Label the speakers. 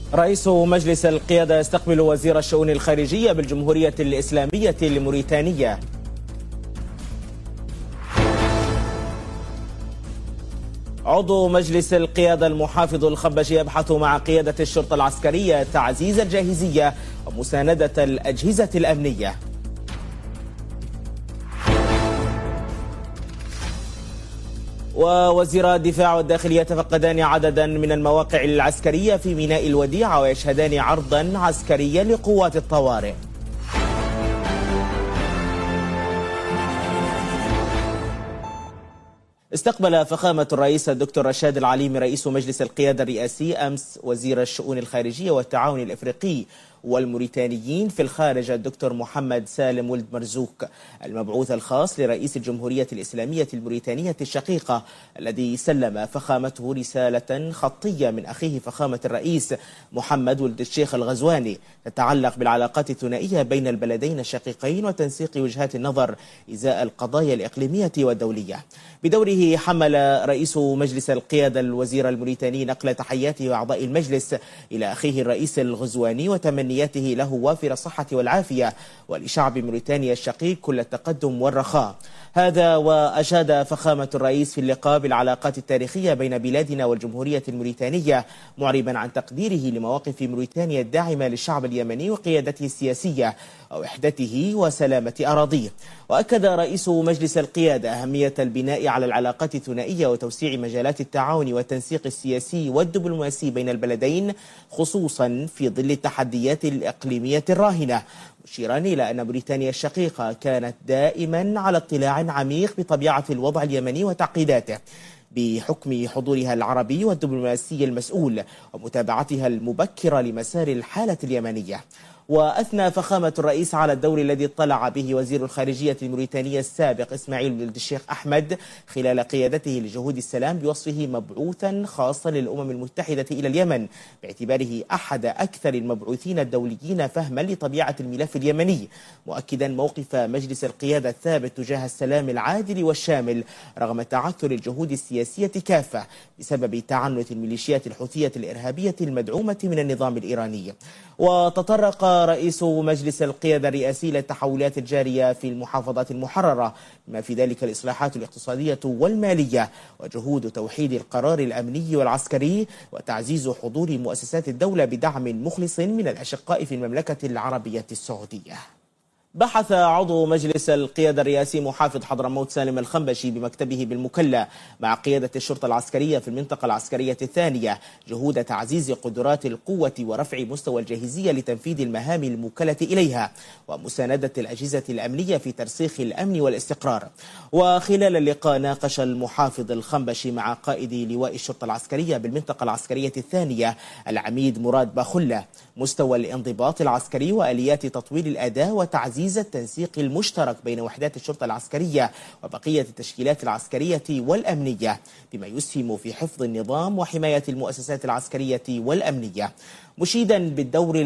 Speaker 1: رئيس مجلس القيادة يستقبل وزير الشؤون الخارجية بالجمهورية الإسلامية لموريتانيا. عضو مجلس القيادة المحافظ الخنبشي يبحث مع قيادة الشرطة العسكرية تعزيز الجاهزية ومساندة الأجهزة الأمنية. ووزير الدفاع والداخلية يتفقدان عددا من المواقع العسكرية في ميناء الوديعة ويشهدان عرضا عسكريا لقوات الطوارئ. استقبل فخامة الرئيس الدكتور رشاد العليمي رئيس مجلس القيادة الرئاسي أمس وزير الشؤون الخارجية والتعاون الإفريقي والموريتانيين في الخارج الدكتور محمد سالم ولد مرزوق المبعوث الخاص لرئيس الجمهورية الإسلامية الموريتانية الشقيقة، الذي سلم فخامته رسالة خطية من أخيه فخامة الرئيس محمد ولد الشيخ الغزواني تتعلق بالعلاقات الثنائية بين البلدين الشقيقين وتنسيق وجهات النظر إزاء القضايا الإقليمية والدولية. بدوره حمل رئيس مجلس القيادة الوزير الموريتاني نقل تحياته وأعضاء المجلس إلى أخيه الرئيس الغزواني وتمنياته له وافر الصحة والعافية ولشعب موريتانيا الشقيق كل التقدم والرخاء. هذا وأشاد فخامة الرئيس في اللقاء بالعلاقات التاريخية بين بلادنا والجمهورية الموريتانية، معربا عن تقديره لمواقف موريتانيا الداعمة للشعب اليمني وقيادته السياسية ووحدته وسلامة أراضيه. وأكد رئيس مجلس القيادة أهمية البناء على العلاقات الثنائية وتوسيع مجالات التعاون والتنسيق السياسي والدبلوماسي بين البلدين، خصوصا في ظل التحديات الإقليمية الراهنة، مشيرا إلى أن موريتانيا الشقيقة كانت دائما على اطلاع عميق بطبيعة الوضع اليمني وتعقيداته، بحكم حضورها العربي والدبلوماسي المسؤول ومتابعتها المبكرة لمسار الحالة اليمنية. وأثنى فخامة الرئيس على الدور الذي اطلع به وزير الخارجية الموريتانية السابق إسماعيل ولد الشيخ أحمد خلال قيادته لجهود السلام، بوصفه مبعوثا خاصا للأمم المتحدة إلى اليمن، باعتباره أحد أكثر المبعوثين الدوليين فهما لطبيعة الملف اليمني، مؤكدا موقف مجلس القيادة الثابت تجاه السلام العادل والشامل رغم تعثر الجهود السياسية كافة بسبب تعنت الميليشيات الحوثية الإرهابية المدعومة من النظام الإيراني. وتطرق رئيس مجلس القيادة الرئاسي للتحولات الجارية في المحافظات المحررة، بما في ذلك الإصلاحات الاقتصادية والمالية وجهود توحيد القرار الأمني والعسكري وتعزيز حضور مؤسسات الدولة بدعم مخلص من الأشقاء في المملكة العربية السعودية. بحث عضو مجلس القيادة الرئاسي محافظ حضرموت سالم الخنبشي بمكتبه بالمكلا مع قيادة الشرطة العسكرية في المنطقة العسكرية الثانية جهود تعزيز قدرات القوة ورفع مستوى الجاهزية لتنفيذ المهام الموكلة إليها ومساندة الأجهزة الأمنية في ترسيخ الأمن والاستقرار. وخلال اللقاء ناقش المحافظ الخنبشي مع قائد لواء الشرطة العسكرية بالمنطقة العسكرية الثانية العميد مراد باخلة مستوى الانضباط العسكري وآليات تطوير الأداء وتعزيز التنسيق المشترك بين وحدات الشرطة العسكرية وبقية التشكيلات العسكرية والأمنية، بما يسهم في حفظ النظام وحماية المؤسسات العسكرية والأمنية، مشيدا بالدور